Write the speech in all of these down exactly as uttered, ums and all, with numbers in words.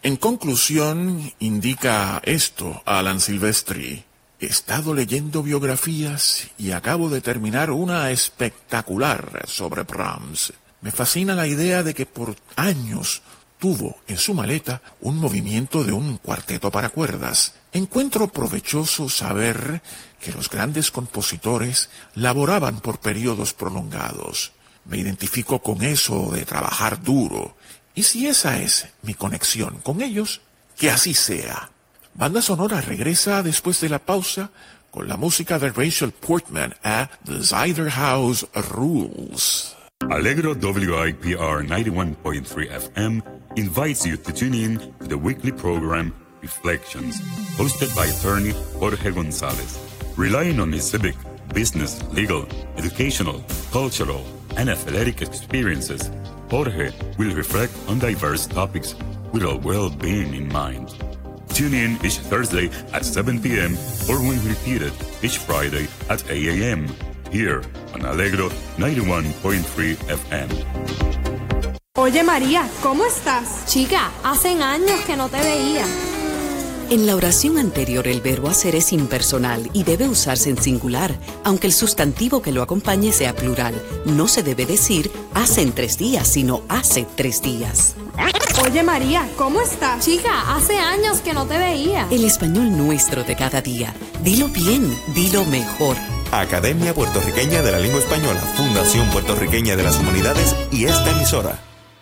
En conclusión, indica esto Alan Silvestri: he estado leyendo biografías y acabo de terminar una espectacular sobre Brahms. Me fascina la idea de que por años tuvo en su maleta un movimiento de un cuarteto para cuerdas. Encuentro provechoso saber que los grandes compositores laboraban por periodos prolongados. Me identifico con eso de trabajar duro, y si esa es mi conexión con ellos, que así sea. Banda Sonora regresa después de la pausa con la música de Rachel Portman a The Cider House Rules. Allegro W I P R ninety-one point three F M invites you to tune in to the weekly program Reflections, hosted by attorney Jorge Gonzalez. Relying on his civic, business, legal, educational, cultural, and athletic experiences, Jorge will reflect on diverse topics with a well-being in mind. Tune in each Thursday at seven p.m. or when repeated each Friday at eight a.m. here on Allegro ninety-one point three F M. Oye María, ¿cómo estás? Chica, hacen años que no te veía. En la oración anterior el verbo hacer es impersonal y debe usarse en singular, aunque el sustantivo que lo acompañe sea plural. No se debe decir hacen tres días, sino hace tres días. Oye María, ¿cómo estás? Chica, hace años que no te veía. El español nuestro de cada día. Dilo bien, dilo mejor. Academia Puertorriqueña de la Lengua Española, Fundación Puertorriqueña de las Humanidades y esta emisora.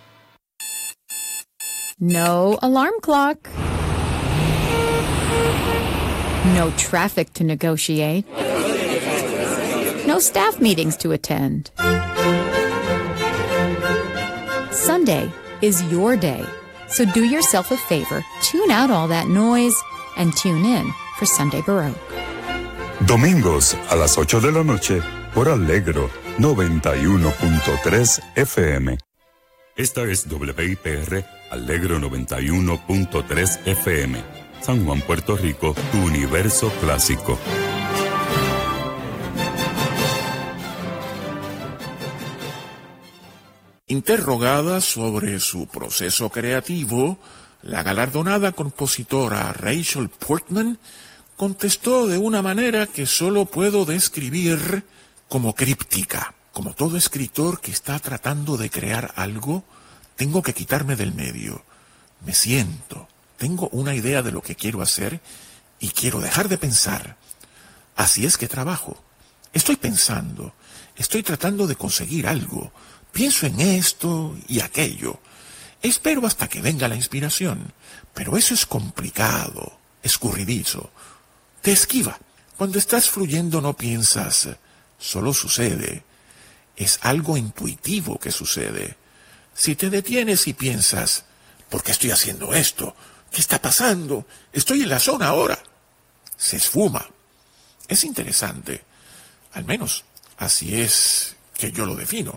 No alarm clock. No traffic to negotiate. No staff meetings to attend. Sunday is your day, so do yourself a favor, tune out all that noise, and tune in for Sunday Baroque. Domingos a las ocho de la noche por Allegro noventa y uno punto tres F M. Esta es W I P R Allegro noventa y uno punto tres F M. San Juan, Puerto Rico, tu universo clásico. Interrogada sobre su proceso creativo, la galardonada compositora Rachel Portman contestó de una manera que solo puedo describir como críptica. Como todo escritor que está tratando de crear algo, tengo que quitarme del medio. Me siento, tengo una idea de lo que quiero hacer y quiero dejar de pensar. Así es que trabajo. Estoy pensando, estoy tratando de conseguir algo. Pienso en esto y aquello. Espero hasta que venga la inspiración, pero eso es complicado, escurridizo. Te esquiva. Cuando estás fluyendo no piensas, solo sucede. Es algo intuitivo que sucede. Si te detienes y piensas, ¿por qué estoy haciendo esto? ¿Qué está pasando? Estoy en la zona ahora. Se esfuma. Es interesante. Al menos así es que yo lo defino.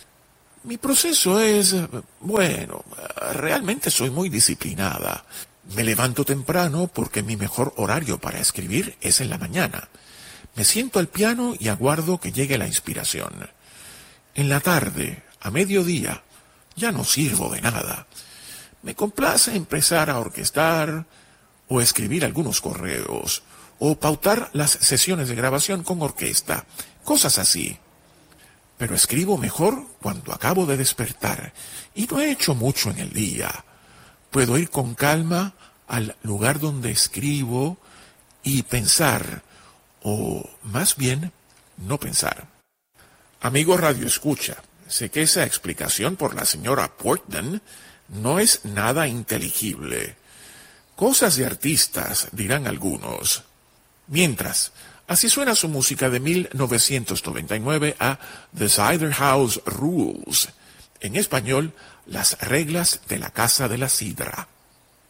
Mi proceso es, bueno, realmente soy muy disciplinada. Me levanto temprano porque mi mejor horario para escribir es en la mañana. Me siento al piano y aguardo que llegue la inspiración. En la tarde, a mediodía, ya no sirvo de nada. Me complace empezar a orquestar o escribir algunos correos o pautar las sesiones de grabación con orquesta, cosas así. Pero escribo mejor cuando acabo de despertar y no he hecho mucho en el día. Puedo ir con calma al lugar donde escribo y pensar, o más bien, no pensar. Amigo Radio Escucha, sé que esa explicación por la señora Portman no es nada inteligible. Cosas de artistas, dirán algunos. Mientras, así suena su música de mil novecientos noventa y nueve a The Cider House Rules. En español, las reglas de la Casa de la Sidra.